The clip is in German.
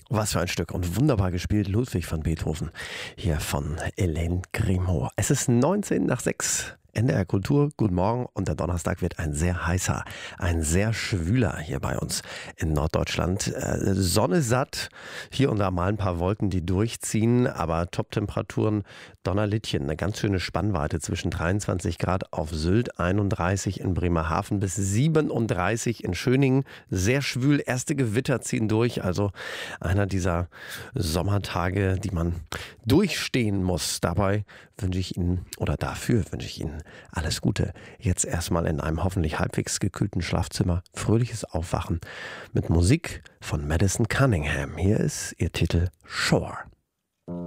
Was für ein Stück und wunderbar gespielt, Ludwig van Beethoven, hier von Hélène Grimaud. Es ist 19 nach 6. NDR Kultur, guten Morgen, und der Donnerstag wird ein sehr heißer, ein sehr schwüler hier bei uns in Norddeutschland. Sonne satt, hier und da mal ein paar Wolken, die durchziehen, aber Top-Temperaturen, Donnerlittchen, eine ganz schöne Spannweite zwischen 23 Grad auf Sylt, 31 in Bremerhaven bis 37 in Schöningen. Sehr schwül, erste Gewitter ziehen durch, also einer dieser Sommertage, die man durchstehen muss. Dabei wünsche ich Ihnen, oder dafür wünsche ich Ihnen alles Gute. Jetzt erstmal in einem hoffentlich halbwegs gekühlten Schlafzimmer. Fröhliches Aufwachen mit Musik von Madison Cunningham. Hier ist ihr Titel Shore.